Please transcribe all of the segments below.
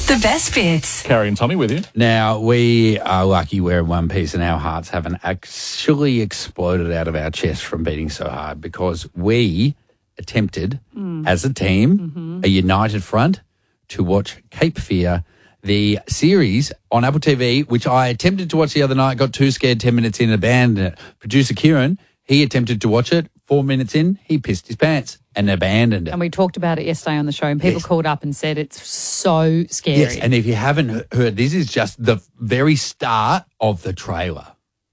The best bits. Carrie and Tommy with you. Now, we are lucky we're in one piece and our hearts haven't actually exploded out of our chest from beating so hard because we attempted, as a team, a united front, to watch Cape Fear, the series on Apple TV, which I attempted to watch the other night, got too scared 10 minutes in, abandoned it. Producer Kieran, he attempted to watch it. 4 minutes in, he pissed his pants and abandoned it. And we talked about it yesterday on the show, and people called up and said it's so scary. Yes, and if you haven't heard, this is just the very start of the trailer.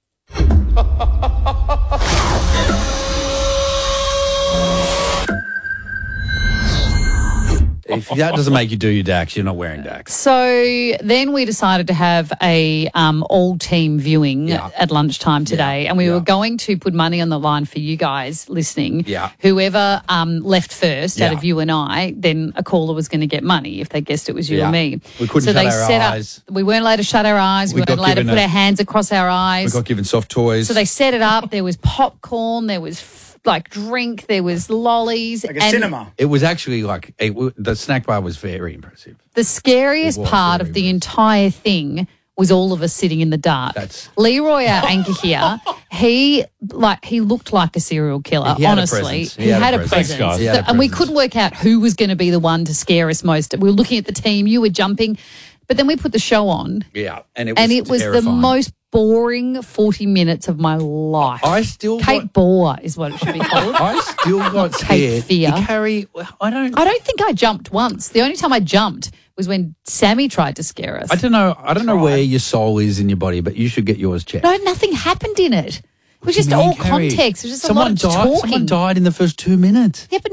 If that doesn't make you do your DAX, you're not wearing DAX. So then we decided to have a all-team viewing at lunchtime today, and we were going to put money on the line for you guys listening. Yeah. Whoever left first out of you and I, then a caller was going to get money if they guessed it was you or me. We couldn't shut our eyes. We weren't allowed to shut our eyes. We weren't allowed to put our hands across our eyes. We got given soft toys. So they set it up. There was popcorn. There was drink. There was lollies. Like a cinema. It was actually like the snack bar was very impressive. The scariest part of the entire thing was all of us sitting in the dark. Leroy, our anchor here, he looked like a serial killer, honestly. He had a presence. Thanks, guys. And we couldn't work out who was going to be the one to scare us most. We were looking at the team, you were jumping, but then we put the show on. Yeah, and it was the most boring 40 minutes of my life. Cape Boar is what it should be called. I still got Cape scared. Fear. Carrie, I don't think I jumped once. The only time I jumped was when Sammy tried to scare us. I don't know where your soul is in your body, but you should get yours checked. No, nothing happened in it. It was just all context. It was just a lot of talking. Someone died in the first 2 minutes. Yeah, but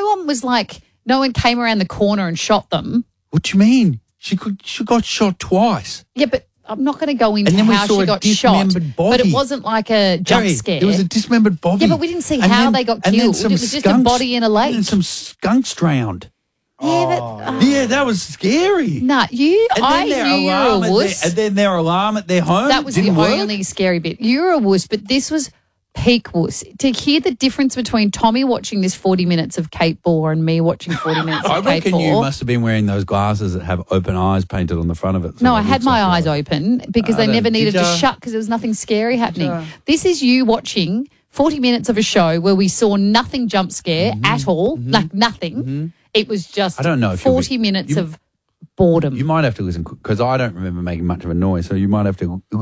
no one came around the corner and shot them. What do you mean? She got shot twice. Yeah, but I'm not going to go into And then we how saw she a got shot. dismembered body. But it wasn't like a jump scare. It was a dismembered body. Yeah, but we didn't see how they got killed. It was just a body in a lake. And some skunks drowned. Yeah, Yeah, that was scary. Nah, I knew you were a wuss. And then their alarm at their home That was the didn't work. only scary bit. You're a wuss, but this was peak wuss. To hear the difference between Tommy watching this 40 minutes of Cape Boar and me watching 40 minutes of I Cape reckon Boar. you must have been wearing those glasses that have open eyes painted on the front of it. No, I had my eyes open because they never needed to ya? shut because there was nothing scary happening. This is you watching 40 minutes of a show where we saw nothing jump scare at all, like nothing. It was just I don't know if 40 minutes of boredom. You might have to listen because I don't remember making much of a noise, so you might have to